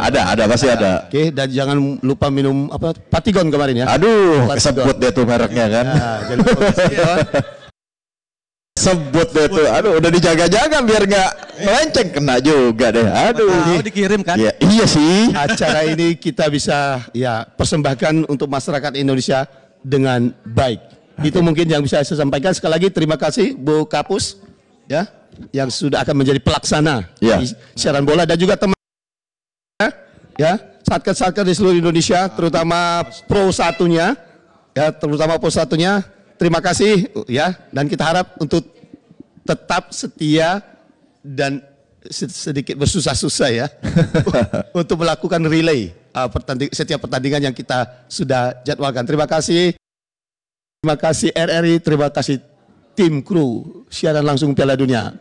Ada pasti ada. Oke, dan jangan lupa minum Patigon kemarin ya. Aduh, Patigon. kesebut deh tuh mereknya kan. Jangan lupa Patigon. Sebut deh tuh. Aduh, udah dijaga-jaga biar nggak melenceng, kena juga deh. Aduh. Dikirim kan? Ya, iya sih. Acara ini kita bisa persembahkan untuk masyarakat Indonesia dengan baik. Itu mungkin yang bisa saya sampaikan. Sekali lagi terima kasih Bu Kapus ya, yang sudah akan menjadi pelaksana di siaran bola, dan juga teman ya, satker-satker di seluruh Indonesia, terutama Pro 1-nya ya, terima kasih ya, dan kita harap untuk tetap setia dan sedikit bersusah-susah ya untuk melakukan relay setiap pertandingan yang kita sudah jadwalkan. Terima kasih RRI, terima kasih tim kru siaran langsung Piala Dunia.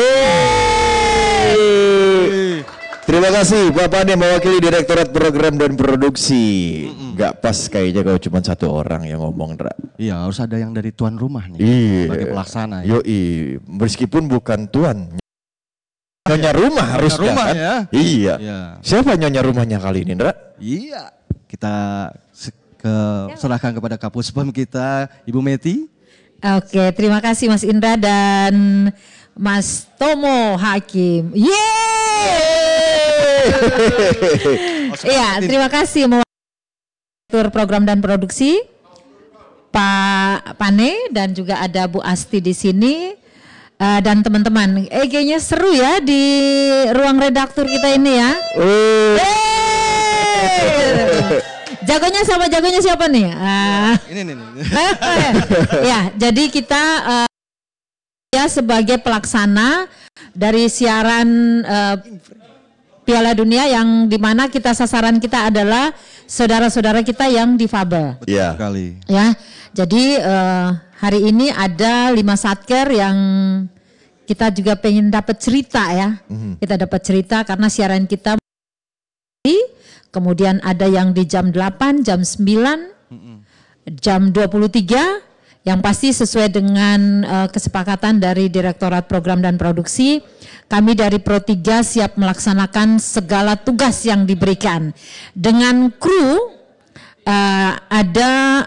Terima kasih Bapak yang mewakili Direktorat Program dan Produksi. Gak pas kayaknya kalau cuma satu orang yang ngomong, Dra. Iya, harus ada yang dari tuan rumah nih. Sebagai pelaksana. Yoi, meskipun bukan tuan. Nyonya rumah harus kan? Ya. Iya. Siapa nyonya rumahnya kali ini, Dra? Iya. Kita serahkan kepada Kapuspam kita, Ibu Meti. Oke, terima kasih Mas Indra dan Mas Tomo Hakim. Iya, terima kasih Direktur Program dan Produksi Pak Pane, dan juga ada Bu Asti di sini dan teman-teman. Kayaknya seru ya di ruang redaktur kita ini ya. Jagonya siapa nih? Ini. Ya, jadi kita ya sebagai pelaksana dari siaran Piala Dunia, yang dimana sasaran kita adalah saudara-saudara kita yang difabel. Iya. Sekali. Ya, jadi hari ini ada 5 satker yang kita juga pengen dapat cerita ya. Kita dapat cerita karena siaran kita kemudian ada yang di jam 8, jam 9, jam 23. Yang pasti sesuai dengan kesepakatan dari Direktorat Program dan Produksi, kami dari Pro 3 siap melaksanakan segala tugas yang diberikan. Dengan kru ada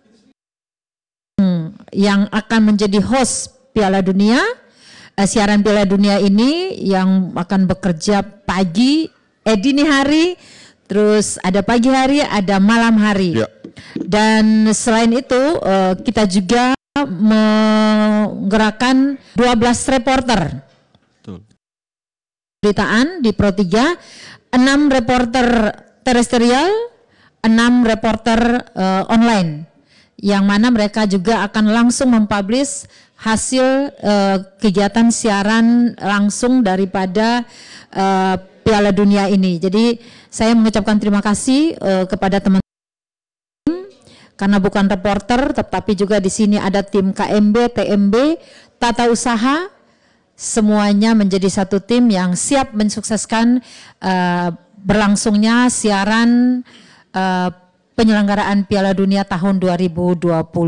yang akan menjadi host Piala Dunia, siaran Piala Dunia ini yang akan bekerja pagi, dini hari, terus ada pagi hari, ada malam hari. Ya. Dan selain itu kita juga menggerakkan 12 reporter. Betul. Beritaan di Pro 3, 6 reporter terestrial, 6 reporter online, yang mana mereka juga akan langsung mempublish hasil kegiatan siaran langsung daripada Piala Dunia ini. Jadi saya mengucapkan terima kasih kepada teman-teman, karena bukan reporter, tetapi juga di sini ada tim KMB, TMB, tata usaha, semuanya menjadi satu tim yang siap mensukseskan berlangsungnya siaran penyelenggaraan Piala Dunia tahun 2026.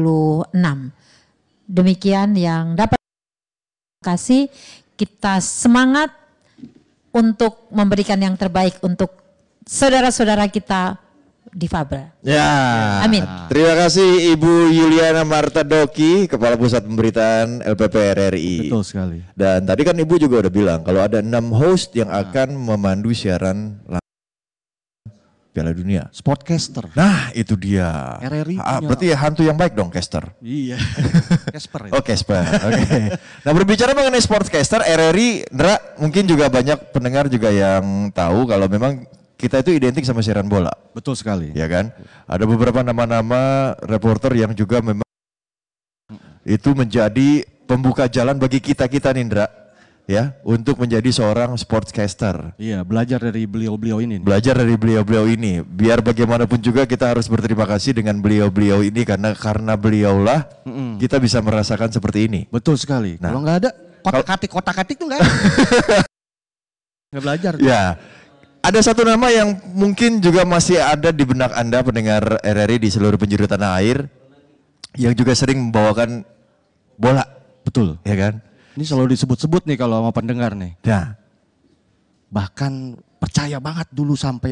Demikian yang dapat kasih, kita semangat untuk memberikan yang terbaik untuk saudara-saudara kita difabel. Ya. Amin. Terima kasih Ibu Yuliana Marta Doki, Kepala Pusat Pemberitaan LPP RRI. Betul sekali. Dan tadi kan Ibu juga udah bilang kalau ada 6 host yang akan memandu siaran Piala Dunia. Sportcaster. Nah, itu dia. RRI. Berarti hantu yang baik dong, caster. Iya. Casper. Oh, Casper. Oke. Nah, berbicara mengenai sportcaster, RRI, Ndra, mungkin juga banyak pendengar juga yang tahu kalau memang kita itu identik sama siaran bola. Betul sekali. Ya kan? Ada beberapa nama-nama reporter yang juga memang itu menjadi pembuka jalan bagi kita-kita nih, Ndra. Ya, untuk menjadi seorang sportscaster. Iya, belajar dari beliau-beliau ini. Belajar dari beliau-beliau ini. Biar bagaimanapun juga kita harus berterima kasih dengan beliau-beliau ini karena beliaulah kita bisa merasakan seperti ini. Betul sekali. Nah, kalau nggak ada kotak-katik tuh nggak ada. Nggak belajar. Ya. Ada satu nama yang mungkin juga masih ada di benak Anda pendengar RRI di seluruh penjuru tanah air yang juga sering membawakan bola. Betul. Ya kan? Ini selalu disebut-sebut nih kalau sama pendengar nih. Nah. Bahkan percaya banget dulu sampai